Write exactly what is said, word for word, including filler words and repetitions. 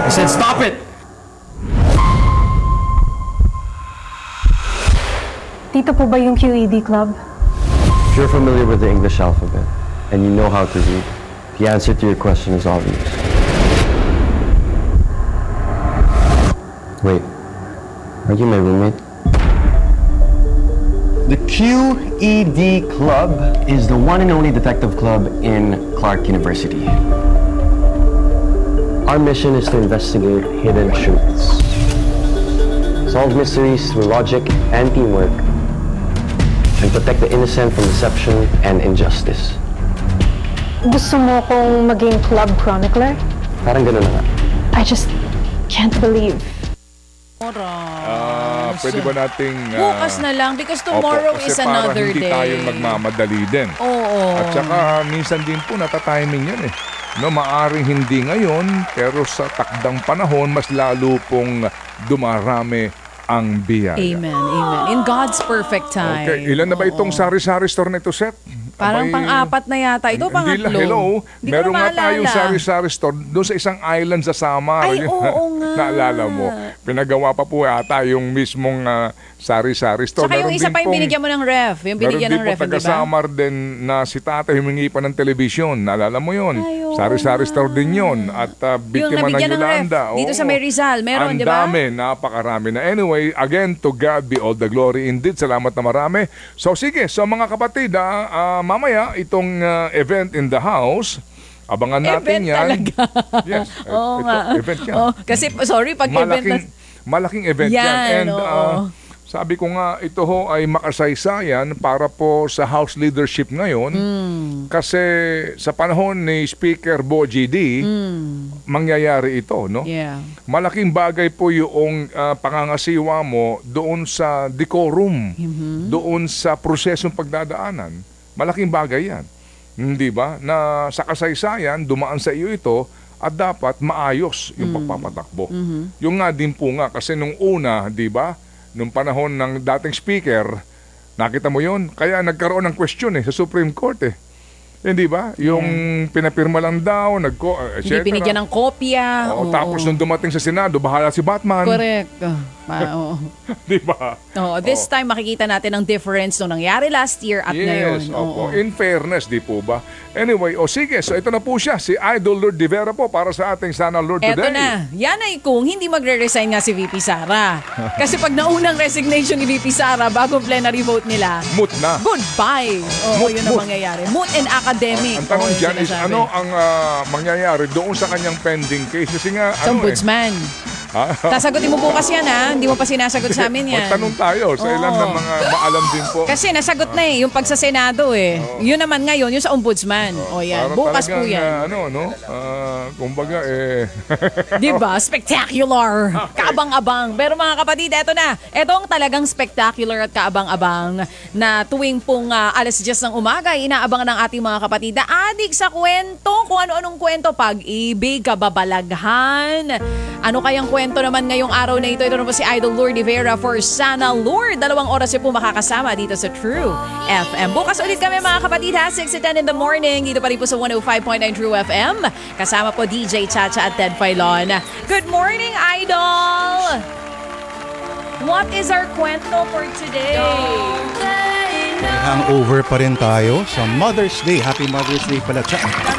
I said stop it! Dito po ba yung Q E D Club? If you're familiar with the English alphabet and you know how to read, the answer to your question is obvious. Wait, are you my roommate? The Q E D Club is the one and only detective club in Clark University. Our mission is to investigate hidden truths, solve mysteries through logic and teamwork, and protect the innocent from deception and injustice. Gusto mo kong maging club chronicler? Parang ganun na nga. I just can't believe. Ah, pwede ba nating... ah, Bukas na lang because tomorrow opo, is kasi another parang hindi day. tayo magmamadali din. Oo. At saka minsan din po natatiming yan eh. No, maaring hindi ngayon, pero sa takdang panahon, mas lalo pong dumarami ang biyaya. Amen, amen. In God's perfect time. Okay, ilan na ba Oo. itong sari-sari store na ito, Seth? Parang Abay, pang-apat na yata. Ito Hindi pangatlo. lang, hello. Hindi ko Meron na nga tayong maalala. sari-sari store doon sa isang island sa Samar. Ay, Yun, oo nga. Naalala mo. Pinagawa pa po ata yung mismong ah, sari-sari store. Saka yung Meron isa din pa yung pong- binigyan mo ng ref. Yung binigyan Meron ng din ref, po di ba? taga-Samar din na si Tata humingi pa ng telebisyon. Naalala mo yun? Ay, oo Sari-sari nga. store din yun. At uh, biktima ng nabigyan ng ref Yolanda. dito Oo. sa May Rizal. Meron, Ang di ba? dami, napakarami na. Anyway, again, to God be all the glory indeed. Salamat na marami. So sige, so mga kapatid, ah, ah, mamaya itong ah, event in the house, abangan natin Event yan. talaga. Yes, eh, Oo ito, nga. event yan. Oo, kasi, sorry, pag event malaking, na... malaking event yan. Yan, And oo. ah, sabi ko nga, ito ho ay makasaysayan para po sa House leadership ngayon. Hmm. Kasi sa panahon ni Speaker Bo G D, mangyayari ito, no? Hmm. Yeah. Malaking bagay po yung ah, pangangasiwa mo doon sa decorum, Mm-hmm. doon sa prosesong pagdadaanan. Malaking bagay yan. Hindi ba? Na sa kasaysayan, dumaan sa iyo ito at dapat maayos yung pagpapatakbo. Yung nga din po nga, kasi nung una, di ba, nung panahon ng dating speaker, nakita mo yon, kaya nagkaroon ng question eh, sa Supreme Court eh. Hindi ba? Yung pinapirma lang daw, nagko, et Hindi cetera. binigyan ng kopya. Oo, Oo. tapos nung dumating sa Senado, bahala si Batman. Correct. Ah, ma- oo. Di ba? Oo, this time makikita natin ang difference nung nangyari last year at ngayon. Yes, opo. Oo. In fairness, di po ba? Anyway, o sige, so ito na po siya, si Idol Lord De Vera po para sa ating Sana Lord Eto Today. na. Yan ay kung hindi magre-resign nga si V P Sara. Kasi pag naunang resignation ni V P Sara bago plenary vote nila, Moot na. goodbye. Oo, Moot, yun ang moot. mangyayari. Moot and academic. Ang tanong Oo, yun dyan is sinasabi. ano ang ah, mangyayari doon sa kanyang pending case? Kasi nga, Sa ano ombudsman. eh. Ha? Sasagutin mo bukas yan ha. Hindi mo pa sinasagot sa amin yan. Magtanong tayo sa ilan Oo. ng mga maalam din po. Kasi nasagot na eh, yung pag sa Senado eh. Yun naman ngayon, yung sa ombudsman. O yan, Para bukas po talagang, yan. ah, ano, no? Ah, kumbaga, eh... Diba? Spectacular! Kaabang-abang. Pero mga kapatid, eto na. Eto ang talagang spectacular at kaabang-abang na tuwing pong ah, alas diyes ng umaga, inaabangan ng ating mga kapatid na adik sa kwento. Kung ano-anong kwento. Pag-ibig, kababalaghan. Ano kayang kwento naman ngayong araw na ito? Ito na po si Idol Lord De Vera for Sana Lord. Dalawang oras niyo po makakasama dito sa True F M. Bukas ulit kami mga kapatid ha, six to ten in the morning. Dito pa rin po sa one oh five point nine True F M. Kasama po D J Chacha at Ted Filon. Good morning, Idol! What is our kwento for today? Hangover pa rin tayo sa Mother's Day. Happy Mother's Day pala. Tsaka